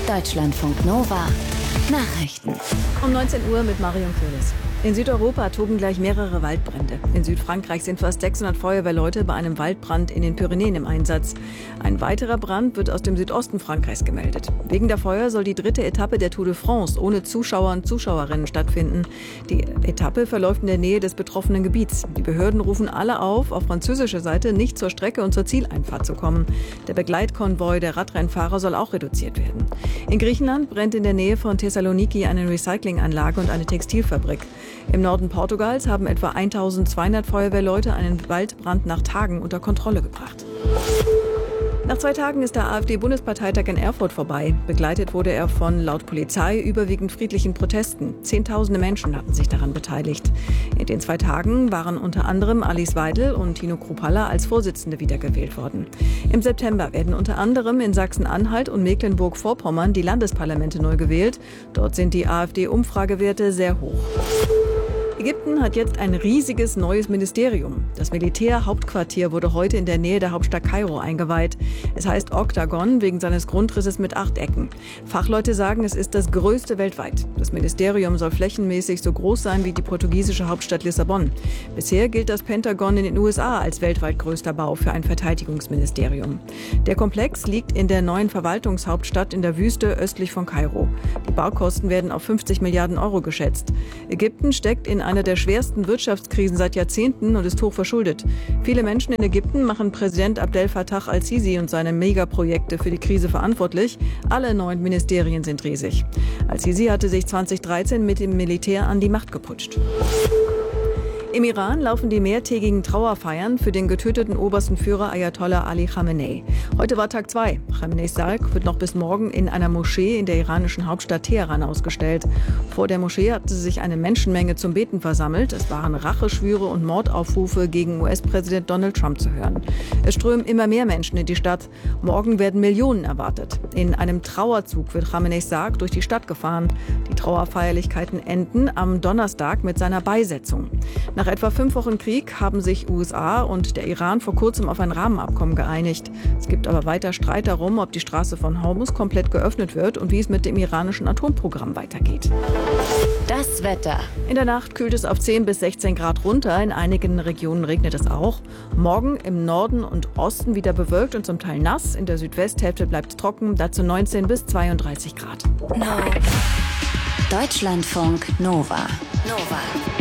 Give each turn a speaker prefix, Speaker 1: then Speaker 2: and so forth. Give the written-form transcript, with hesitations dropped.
Speaker 1: Deutschlandfunk Nova. Nachrichten.
Speaker 2: Um 19 Uhr mit Marion Köhles. In Südeuropa toben gleich mehrere Waldbrände. In Südfrankreich sind fast 600 Feuerwehrleute bei einem Waldbrand in den Pyrenäen im Einsatz. Ein weiterer Brand wird aus dem Südosten Frankreichs gemeldet. Wegen der Feuer soll die 3. Etappe der Tour de France ohne Zuschauer und Zuschauerinnen stattfinden. Die Etappe verläuft in der Nähe des betroffenen Gebiets. Die Behörden rufen alle auf französischer Seite nicht zur Strecke und zur Zieleinfahrt zu kommen. Der Begleitkonvoi der Radrennfahrer soll auch reduziert werden. In Griechenland brennt in der Nähe von Thessaloniki eine Recyclinganlage und eine Textilfabrik. Im Norden Portugals haben etwa 1200 Feuerwehrleute einen Waldbrand nach Tagen unter Kontrolle gebracht. Nach 2 Tagen ist der AfD-Bundesparteitag in Erfurt vorbei. Begleitet wurde er von, laut Polizei, überwiegend friedlichen Protesten. Zehntausende Menschen hatten sich daran beteiligt. In den 2 Tagen waren unter anderem Alice Weidel und Tino Kruppalla als Vorsitzende wiedergewählt worden. Im September werden unter anderem in Sachsen-Anhalt und Mecklenburg-Vorpommern die Landesparlamente neu gewählt. Dort sind die AfD-Umfragewerte sehr hoch. Ägypten hat jetzt ein riesiges neues Ministerium. Das Militärhauptquartier wurde heute in der Nähe der Hauptstadt Kairo eingeweiht. Es heißt Oktagon wegen seines Grundrisses mit 8 Ecken. Fachleute sagen, es ist das größte weltweit. Das Ministerium soll flächenmäßig so groß sein wie die portugiesische Hauptstadt Lissabon. Bisher gilt das Pentagon in den USA als weltweit größter Bau für ein Verteidigungsministerium. Der Komplex liegt in der neuen Verwaltungshauptstadt in der Wüste östlich von Kairo. Die Baukosten werden auf 50 Milliarden Euro geschätzt. Ägypten steckt in einer der schwersten Wirtschaftskrisen seit Jahrzehnten und ist hoch verschuldet. Viele Menschen in Ägypten machen Präsident Abdel Fattah al-Sisi und seine Megaprojekte für die Krise verantwortlich. Alle 9 Ministerien sind riesig. Al-Sisi hatte sich 2013 mit dem Militär an die Macht geputscht. Im Iran laufen die mehrtägigen Trauerfeiern für den getöteten obersten Führer Ayatollah Ali Khamenei. Heute war Tag 2. Khameneis Sarg wird noch bis morgen in einer Moschee in der iranischen Hauptstadt Teheran ausgestellt. Vor der Moschee hatte sich eine Menschenmenge zum Beten versammelt. Es waren Racheschwüre und Mordaufrufe gegen US-Präsident Donald Trump zu hören. Es strömen immer mehr Menschen in die Stadt. Morgen werden Millionen erwartet. In einem Trauerzug wird Khameneis Sarg durch die Stadt gefahren. Die Trauerfeierlichkeiten enden am Donnerstag mit seiner Beisetzung. Nach etwa 5 Wochen Krieg haben sich USA und der Iran vor kurzem auf ein Rahmenabkommen geeinigt. Es gibt aber weiter Streit darum, ob die Straße von Hormuz komplett geöffnet wird und wie es mit dem iranischen Atomprogramm weitergeht.
Speaker 1: Das Wetter.
Speaker 2: In der Nacht kühlt es auf 10 bis 16 Grad runter. In einigen Regionen regnet es auch. Morgen im Norden und Osten wieder bewölkt und zum Teil nass. In der Südwesthälfte bleibt es trocken, dazu 19 bis 32 Grad.
Speaker 1: Deutschlandfunk Nova.